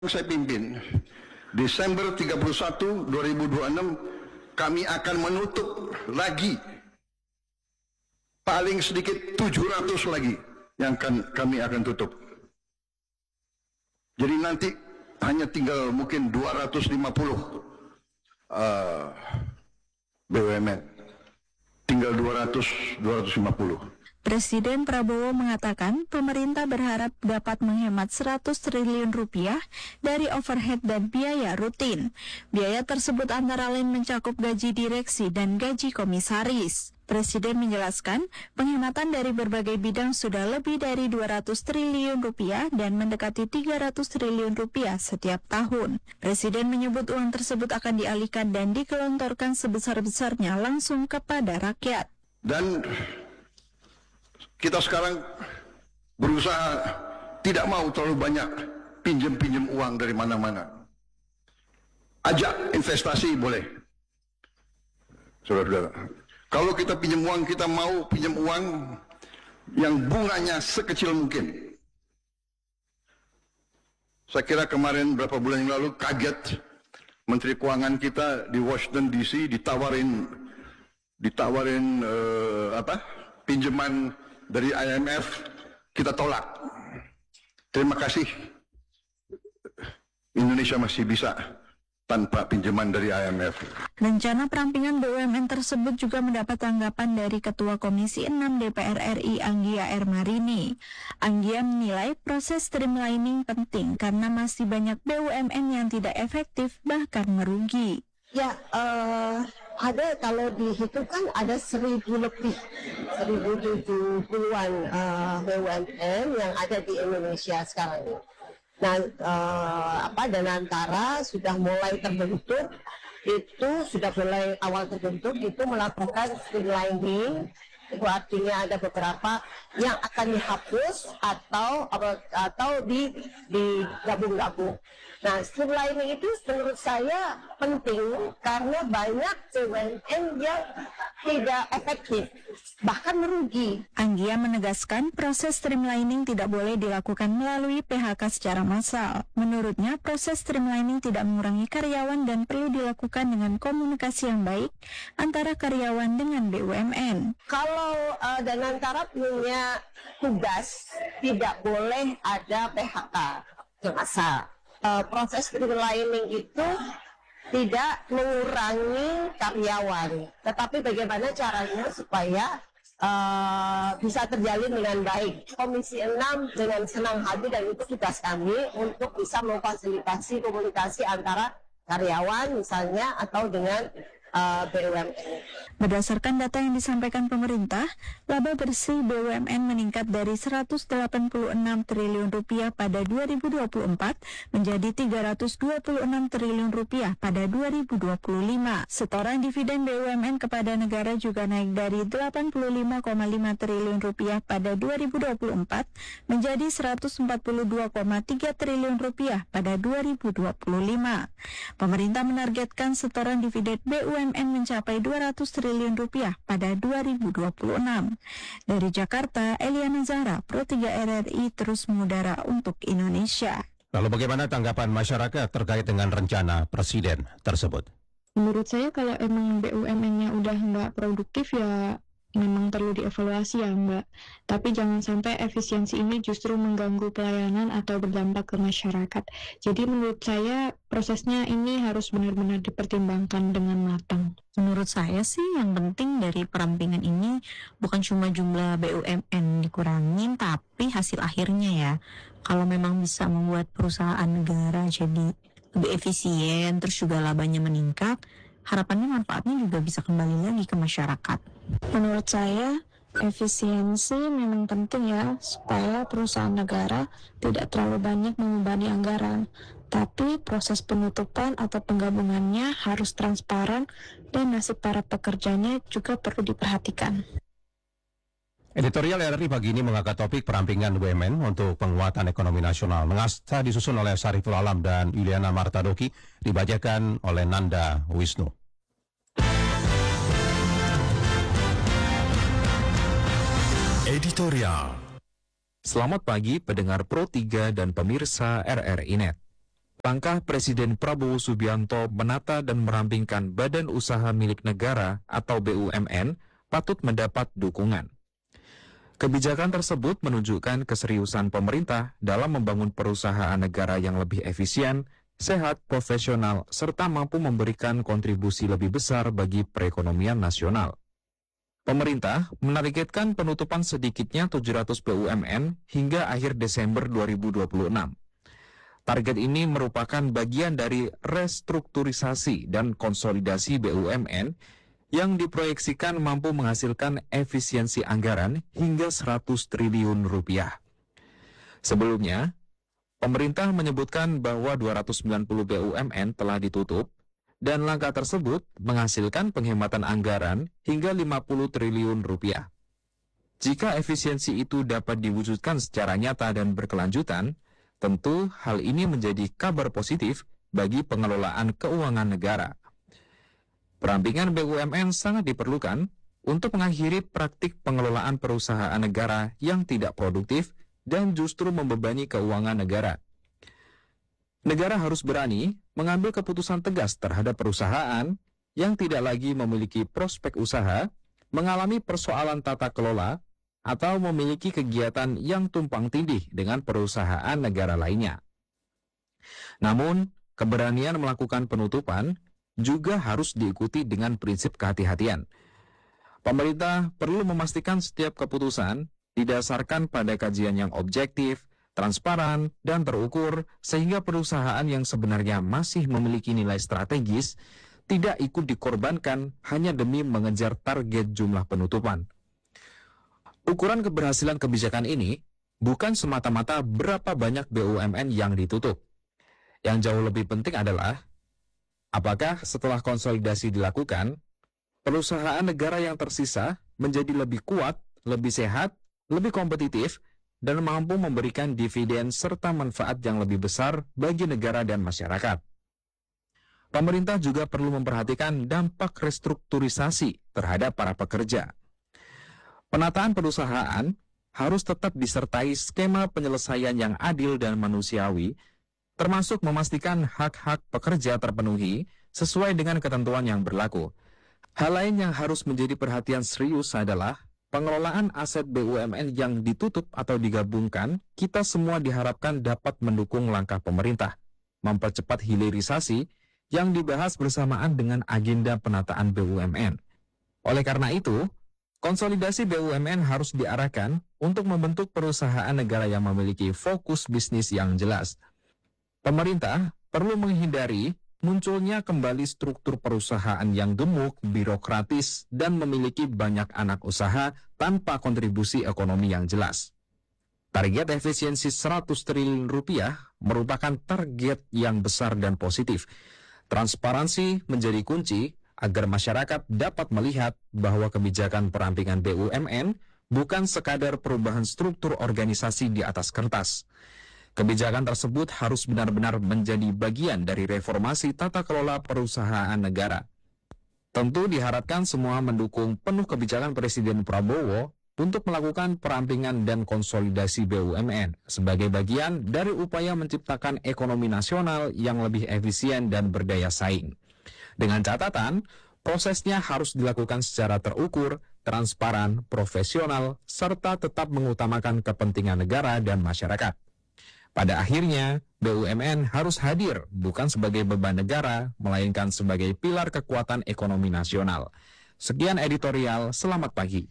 saya pimpin, Desember 31, 2026, kami akan menutup lagi paling sedikit 700 lagi yang kami akan tutup. Jadi nanti hanya tinggal mungkin 250 BUMN. Tinggal 250. Presiden Prabowo mengatakan pemerintah berharap dapat menghemat 100 triliun rupiah dari overhead dan biaya rutin. Biaya tersebut antara lain mencakup gaji direksi dan gaji komisaris. Presiden menjelaskan penghematan dari berbagai bidang sudah lebih dari 200 triliun rupiah dan mendekati 300 triliun rupiah setiap tahun. Presiden menyebut uang tersebut akan dialihkan dan digelontorkan sebesar-besarnya langsung kepada rakyat. Dan kita sekarang berusaha tidak mau terlalu banyak pinjam uang dari mana-mana. Ajak investasi boleh. Saudara-saudara, kalau kita pinjam uang, kita mau pinjam uang yang bunganya sekecil mungkin. Saya kira kemarin berapa bulan yang lalu kaget Menteri Keuangan kita di Washington DC ditawarin pinjaman dari IMF, kita tolak. Terima kasih, Indonesia masih bisa tanpa pinjaman dari IMF. Rencana perampingan BUMN tersebut juga mendapat tanggapan dari Ketua Komisi 6 DPR RI Anggia R. Marini. Anggia menilai proses streamlining penting karena masih banyak BUMN yang tidak efektif bahkan merugi. Ya, ada kalau dihitung kan ada 1.000 lebih, 1.070-an BUMN yang ada di Indonesia sekarang ini. Nah, Danantara sudah mulai terbentuk, itu melakukan streamlining. Itu artinya ada beberapa yang akan dihapus atau digabung-gabung. Nah, streamlining itu menurut saya penting karena banyak BUMN yang tidak efektif, bahkan merugi. Anggia menegaskan proses streamlining tidak boleh dilakukan melalui PHK secara massal. Menurutnya, proses streamlining tidak mengurangi karyawan dan perlu dilakukan dengan komunikasi yang baik antara karyawan dengan BUMN. Kalau Danantara punya tugas, tidak boleh ada PHK massal. Proses streamlining itu tidak mengurangi karyawan, tetapi bagaimana caranya supaya bisa terjalin dengan baik. Komisi 6 dengan senang hati, dan itu tugas kami untuk bisa memfasilitasi komunikasi antara karyawan misalnya atau dengan BUMN. Berdasarkan data yang disampaikan pemerintah, laba bersih BUMN meningkat dari 186 triliun rupiah pada 2024 menjadi 326 triliun rupiah pada 2025. Setoran dividen BUMN kepada negara juga naik dari 85,5 triliun rupiah pada 2024 menjadi 142,3 triliun rupiah pada 2025. Pemerintah menargetkan setoran dividen BUMN mencapai 200 triliun rupiah pada 2026. Dari Jakarta, Eliana Zahra, Pro 3 RRI terus mengudara untuk Indonesia. Lalu bagaimana tanggapan masyarakat terkait dengan rencana Presiden tersebut? Menurut saya kalau emang BUMN-nya udah nggak produktif ya memang perlu dievaluasi ya Mbak. Tapi jangan sampai efisiensi ini justru mengganggu pelayanan atau berdampak ke masyarakat. Jadi menurut saya prosesnya ini harus benar-benar dipertimbangkan dengan matang. Menurut saya sih yang penting dari perampingan ini bukan cuma jumlah BUMN dikurangin, tapi hasil akhirnya ya. Kalau memang bisa membuat perusahaan negara jadi lebih efisien, terus juga labanya meningkat, harapannya manfaatnya juga bisa kembali lagi ke masyarakat. Menurut saya, efisiensi memang penting ya, supaya perusahaan negara tidak terlalu banyak membebani anggaran. Tapi proses penutupan atau penggabungannya harus transparan dan nasib para pekerjanya juga perlu diperhatikan. Editorial RRI pagi ini mengangkat topik perampingan BUMN untuk penguatan ekonomi nasional. Mengasa disusun oleh Sariful Alam dan Yuliana Martadoki, dibacakan oleh Nanda Wisnu. Editorial. Selamat pagi pendengar Pro 3 dan pemirsa RRI Net. Langkah Presiden Prabowo Subianto menata dan merampingkan Badan Usaha Milik Negara atau BUMN patut mendapat dukungan. Kebijakan tersebut menunjukkan keseriusan pemerintah dalam membangun perusahaan negara yang lebih efisien, sehat, profesional, serta mampu memberikan kontribusi lebih besar bagi perekonomian nasional. Pemerintah menargetkan penutupan sedikitnya 700 BUMN hingga akhir Desember 2026. Target ini merupakan bagian dari restrukturisasi dan konsolidasi BUMN yang diproyeksikan mampu menghasilkan efisiensi anggaran hingga 100 triliun rupiah. Sebelumnya, pemerintah menyebutkan bahwa 290 BUMN telah ditutup dan langkah tersebut menghasilkan penghematan anggaran hingga 50 triliun rupiah. Jika efisiensi itu dapat diwujudkan secara nyata dan berkelanjutan, tentu hal ini menjadi kabar positif bagi pengelolaan keuangan negara. Perampingan BUMN sangat diperlukan untuk mengakhiri praktik pengelolaan perusahaan negara yang tidak produktif dan justru membebani keuangan negara. Negara harus berani mengambil keputusan tegas terhadap perusahaan yang tidak lagi memiliki prospek usaha, mengalami persoalan tata kelola, atau memiliki kegiatan yang tumpang tindih dengan perusahaan negara lainnya. Namun, keberanian melakukan penutupan juga harus diikuti dengan prinsip kehati-hatian. Pemerintah perlu memastikan setiap keputusan didasarkan pada kajian yang objektif, transparan, dan terukur, sehingga perusahaan yang sebenarnya masih memiliki nilai strategis tidak ikut dikorbankan hanya demi mengejar target jumlah penutupan. Ukuran keberhasilan kebijakan ini bukan semata-mata berapa banyak BUMN yang ditutup. Yang jauh lebih penting adalah, apakah setelah konsolidasi dilakukan, perusahaan negara yang tersisa menjadi lebih kuat, lebih sehat, lebih kompetitif, dan mampu memberikan dividen serta manfaat yang lebih besar bagi negara dan masyarakat. Pemerintah juga perlu memperhatikan dampak restrukturisasi terhadap para pekerja. Penataan perusahaan harus tetap disertai skema penyelesaian yang adil dan manusiawi, termasuk memastikan hak-hak pekerja terpenuhi sesuai dengan ketentuan yang berlaku. Hal lain yang harus menjadi perhatian serius adalah pengelolaan aset BUMN yang ditutup atau digabungkan. Kita semua diharapkan dapat mendukung langkah pemerintah, mempercepat hilirisasi yang dibahas bersamaan dengan agenda penataan BUMN. Oleh karena itu, konsolidasi BUMN harus diarahkan untuk membentuk perusahaan negara yang memiliki fokus bisnis yang jelas. Pemerintah perlu menghindari munculnya kembali struktur perusahaan yang gemuk, birokratis, dan memiliki banyak anak usaha tanpa kontribusi ekonomi yang jelas. Target efisiensi 100 triliun rupiah merupakan target yang besar dan positif. Transparansi menjadi kunci agar masyarakat dapat melihat bahwa kebijakan perampingan BUMN bukan sekadar perubahan struktur organisasi di atas kertas. Kebijakan tersebut harus benar-benar menjadi bagian dari reformasi tata kelola perusahaan negara. Tentu diharapkan semua mendukung penuh kebijakan Presiden Prabowo untuk melakukan perampingan dan konsolidasi BUMN sebagai bagian dari upaya menciptakan ekonomi nasional yang lebih efisien dan berdaya saing. Dengan catatan, prosesnya harus dilakukan secara terukur, transparan, profesional, serta tetap mengutamakan kepentingan negara dan masyarakat. Pada akhirnya, BUMN harus hadir bukan sebagai beban negara, melainkan sebagai pilar kekuatan ekonomi nasional. Sekian editorial, selamat pagi.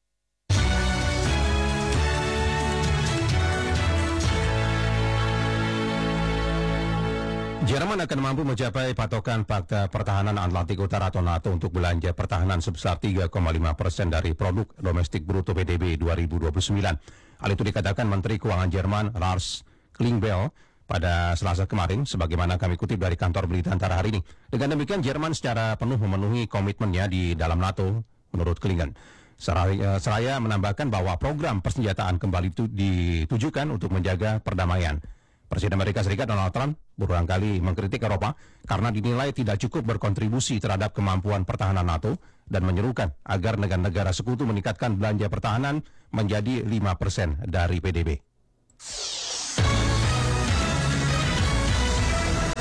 Jerman akan mampu mencapai patokan Pakta Pertahanan Atlantik Utara atau NATO untuk belanja pertahanan sebesar 3,5% dari produk domestik bruto PDB 2029. Hal itu dikatakan Menteri Keuangan Jerman Lars Klingbeil pada Selasa kemarin, sebagaimana kami kutip dari kantor berita Antara hari ini. Dengan demikian, Jerman secara penuh memenuhi komitmennya di dalam NATO, menurut Klingen. Seraya menambahkan bahwa program persenjataan kembali ditujukan untuk menjaga perdamaian. Presiden Amerika Serikat Donald Trump berulang kali mengkritik Eropa karena dinilai tidak cukup berkontribusi terhadap kemampuan pertahanan NATO dan menyerukan agar negara-negara sekutu meningkatkan belanja pertahanan menjadi 5% dari PDB.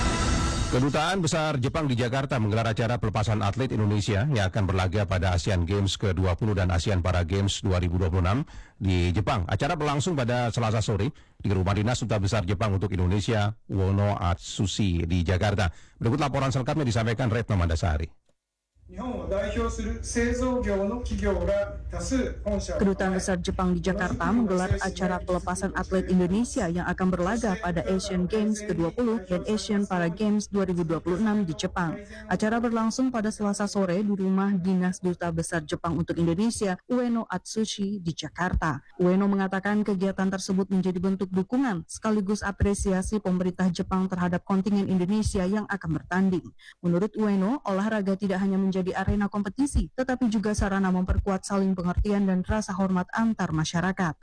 Kedutaan Besar Jepang di Jakarta menggelar acara pelepasan atlet Indonesia yang akan berlaga pada Asian Games ke-20 dan Asian Para Games 2026 di Jepang. Acara berlangsung pada Selasa sore di Rumah Dinas Duta Besar Jepang untuk Indonesia, Ueno Atsushi di Jakarta. Berikut laporan selengkapnya disampaikan Retno Mandasari. Kedutaan Besar Jepang di Jakarta menggelar acara pelepasan atlet Indonesia yang akan berlaga pada Asian Games ke-20 dan Asian Para Games 2026 di Jepang. Acara berlangsung pada Selasa sore di Rumah Dinas Duta Besar Jepang untuk Indonesia, Ueno Atsushi di Jakarta. Ueno mengatakan kegiatan tersebut menjadi bentuk dukungan sekaligus apresiasi pemerintah Jepang terhadap kontingen Indonesia yang akan bertanding. Menurut Ueno, olahraga tidak hanya menjadi arena kompetisi, tetapi juga sarana memperkuat saling pengertian dan rasa hormat antar masyarakat.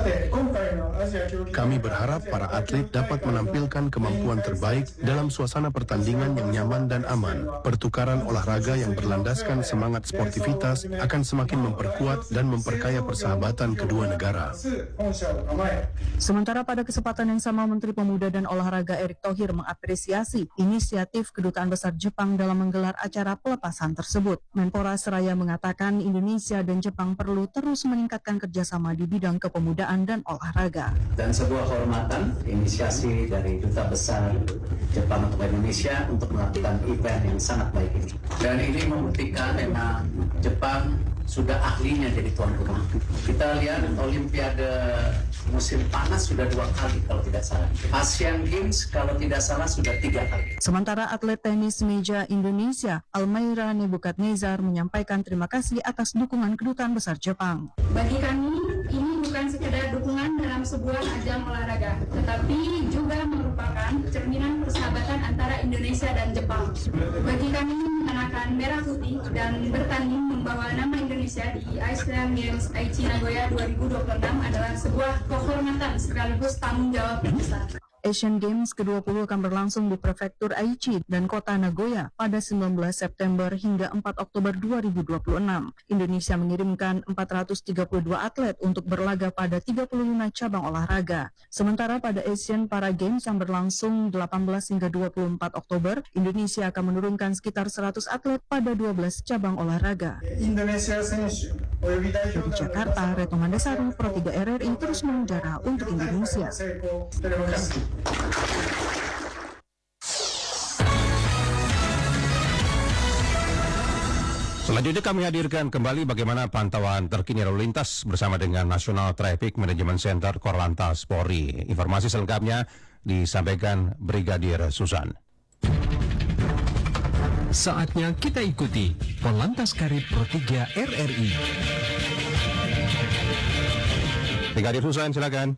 Kami berharap para atlet dapat menampilkan kemampuan terbaik dalam suasana pertandingan yang nyaman dan aman. Pertukaran olahraga yang berlandaskan semangat sportivitas akan semakin memperkuat dan memperkaya persahabatan kedua negara. Sementara pada kesempatan yang sama, Menteri Pemuda dan Olahraga Erick Thohir mengapresiasi inisiatif Kedutaan Besar Jepang dalam menggelar acara pelepasan tersebut. Menpora Seraya mengatakan Indonesia dan Jepang perlu terus meningkatkan kerjasama di bidang kepemudaan dan olahraga. Dan sebuah kehormatan inisiasi dari Duta Besar Jepang untuk Indonesia untuk melakukan event yang sangat baik ini. Dan ini membuktikan memang Jepang sudah ahlinya jadi tuan rumah. Kita lihat Olimpiade musim panas sudah 2 kali kalau tidak salah. Asian Games kalau tidak salah sudah 3 kali. Sementara atlet tenis meja Indonesia, Almaira Nebukadnezar, menyampaikan terima kasih atas dukungan Kedutaan Besar Jepang. Bagi kami, ini bukan sekedar dukungan dalam sebuah ajang olahraga, tetapi juga merupakan cerminan persahabatan antara Indonesia dan Jepang. Bagi kami, mengenakan merah putih dan bertanding membawa nama Indonesia di Asian Games Aichi Nagoya 2026 adalah sebuah kehormatan sekaligus tanggung jawab yang besar. Asian Games ke-20 akan berlangsung di Prefektur Aichi dan Kota Nagoya pada 19 September hingga 4 Oktober 2026. Indonesia mengirimkan 432 atlet untuk berlaga pada 35 cabang olahraga. Sementara pada Asian Para Games yang berlangsung 18 hingga 24 Oktober, Indonesia akan menurunkan sekitar 100 atlet pada 12 cabang olahraga. Dari Jakarta, Retno Mandasari, Pro 3 RRI terus mengudara untuk Indonesia. Selanjutnya kami hadirkan kembali bagaimana pantauan terkini lalu lintas bersama dengan National Traffic Management Center Korlantas Polri. Informasi selengkapnya disampaikan Brigadir Susan. Saatnya kita ikuti Korlantas Karib Pro 3 RRI. Brigadir Susan, silakan.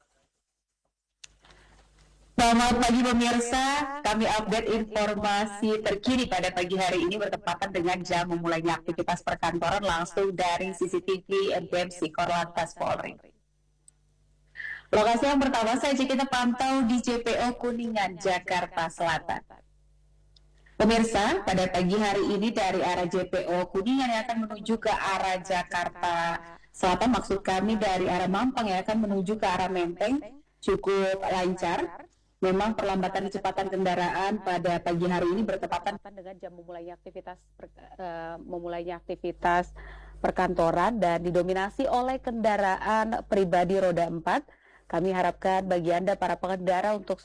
Selamat pagi pemirsa, kami update informasi terkini pada pagi hari ini bertepatan dengan jam memulainya aktivitas perkantoran langsung dari CCTV MPMC Korlantas Polri. Lokasi yang pertama saja kita pantau di JPO Kuningan, Jakarta Selatan. Pemirsa, pada pagi hari ini dari arah JPO Kuningan yang akan menuju ke arah Jakarta Selatan, maksud kami dari arah Mampang yang akan menuju ke arah Menteng, cukup lancar. Memang perlambatan kecepatan kendaraan pada pagi hari ini bertepatan dengan jam memulainya aktivitas perkantoran dan didominasi oleh kendaraan pribadi roda 4. Kami harapkan bagi Anda para pengendara untuk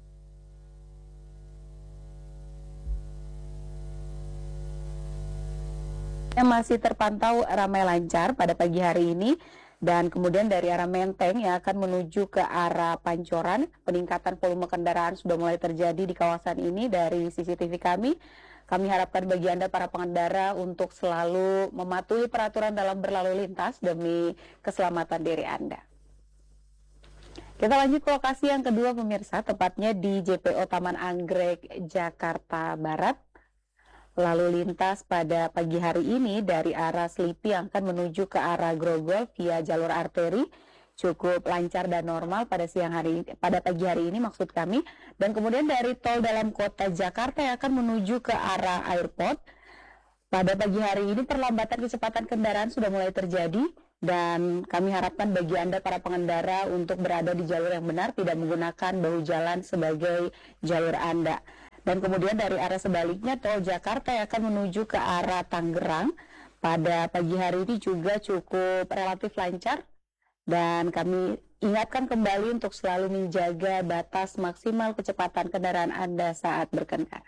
yang masih terpantau ramai lancar pada pagi hari ini. Dan kemudian dari arah Menteng yang akan menuju ke arah Pancoran, peningkatan volume kendaraan sudah mulai terjadi di kawasan ini dari CCTV kami. Kami harapkan bagi Anda para pengendara untuk selalu mematuhi peraturan dalam berlalu lintas demi keselamatan diri Anda. Kita lanjut ke lokasi yang kedua pemirsa, tepatnya di JPO Taman Anggrek, Jakarta Barat. Lalu lintas pada pagi hari ini dari arah Selipi yang akan menuju ke arah Grogol via jalur arteri cukup lancar dan normal pada pagi hari ini maksud kami. Dan kemudian dari tol dalam kota Jakarta yang akan menuju ke arah airport pada pagi hari ini perlambatan kecepatan kendaraan sudah mulai terjadi dan kami harapkan bagi Anda para pengendara untuk berada di jalur yang benar, tidak menggunakan bahu jalan sebagai jalur Anda. Dan kemudian dari arah sebaliknya tol Jakarta yang akan menuju ke arah Tangerang pada pagi hari ini juga cukup relatif lancar. Dan kami ingatkan kembali untuk selalu menjaga batas maksimal kecepatan kendaraan Anda saat berkendara.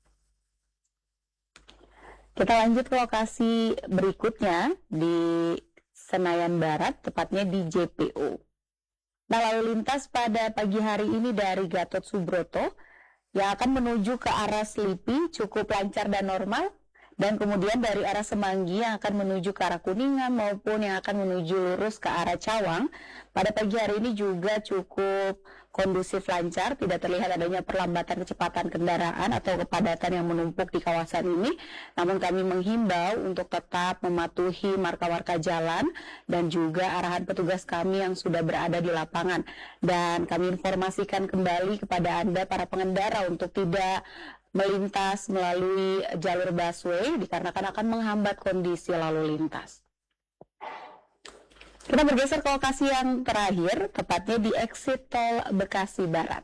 Kita lanjut ke lokasi berikutnya di Senayan Barat, tepatnya di JPO. Nah, lalu lintas pada pagi hari ini dari Gatot Subroto yang akan menuju ke arah Selipi cukup lancar dan normal, dan kemudian dari arah Semanggi yang akan menuju ke arah Kuningan maupun yang akan menuju lurus ke arah Cawang pada pagi hari ini juga cukup kondusif lancar, tidak terlihat adanya perlambatan kecepatan kendaraan atau kepadatan yang menumpuk di kawasan ini. Namun kami menghimbau untuk tetap mematuhi marka-marka jalan dan juga arahan petugas kami yang sudah berada di lapangan. Dan kami informasikan kembali kepada Anda para pengendara untuk tidak melintas melalui jalur busway dikarenakan akan menghambat kondisi lalu lintas. Kita bergeser ke lokasi yang terakhir, tepatnya di exit tol Bekasi Barat.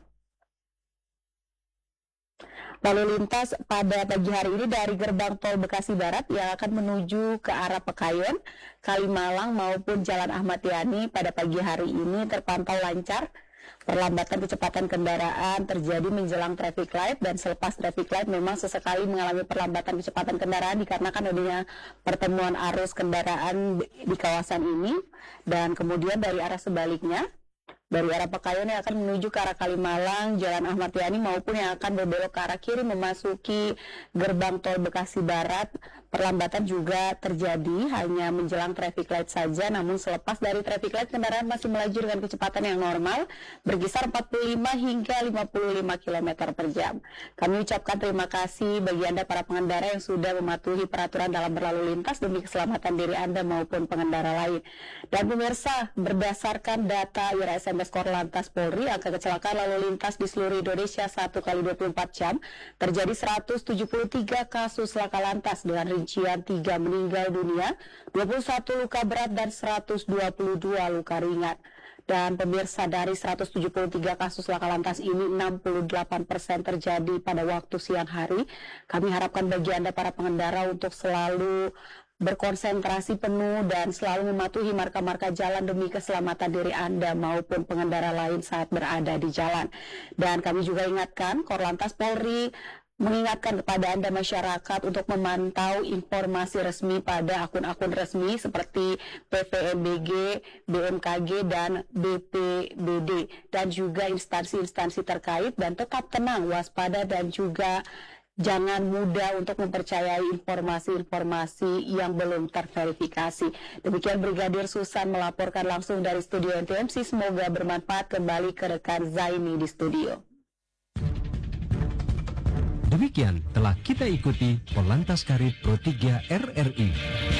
Lalu lintas pada pagi hari ini dari gerbang tol Bekasi Barat yang akan menuju ke arah Pekayon, Kalimalang maupun Jalan Ahmad Yani pada pagi hari ini terpantau lancar. Perlambatan kecepatan kendaraan terjadi menjelang traffic light, dan selepas traffic light memang sesekali mengalami perlambatan kecepatan kendaraan dikarenakan adanya pertemuan arus kendaraan di kawasan ini. Dan kemudian dari arah sebaliknya, dari arah Pekayon yang akan menuju ke arah Kalimalang, Jalan Ahmad Yani maupun yang akan berbelok ke arah kiri memasuki gerbang tol Bekasi Barat, perlambatan juga terjadi hanya menjelang traffic light saja. Namun selepas dari traffic light kendaraan masih melaju dengan kecepatan yang normal berkisar 45 hingga 55 km per jam. Kami ucapkan terima kasih bagi Anda para pengendara yang sudah mematuhi peraturan dalam berlalu lintas demi keselamatan diri Anda maupun pengendara lain. Dan pemirsa, berdasarkan data IRSMS Korlantas Polri, angka kecelakaan lalu lintas di seluruh Indonesia 1 kali 24 jam terjadi 173 kasus laka lantas dengan rincian 3 meninggal dunia, 21 luka berat dan 122 luka ringan. Dan pemirsa, dari 173 kasus laka lantas ini 68% terjadi pada waktu siang hari. Kami harapkan bagi Anda para pengendara untuk selalu berkonsentrasi penuh dan selalu mematuhi marka-marka jalan demi keselamatan diri Anda maupun pengendara lain saat berada di jalan. Dan kami juga ingatkan, Korlantas Polri mengingatkan kepada Anda masyarakat untuk memantau informasi resmi pada akun-akun resmi seperti PVMBG, BMKG, dan BPBD, dan juga instansi-instansi terkait, dan tetap tenang, waspada, dan juga jangan mudah untuk mempercayai informasi-informasi yang belum terverifikasi. Demikian Brigadir Susan melaporkan langsung dari studio NTMC. Semoga bermanfaat. Kembali ke rekan Zaini di studio. Demikian telah kita ikuti Polantas Karib Pro 3 RRI.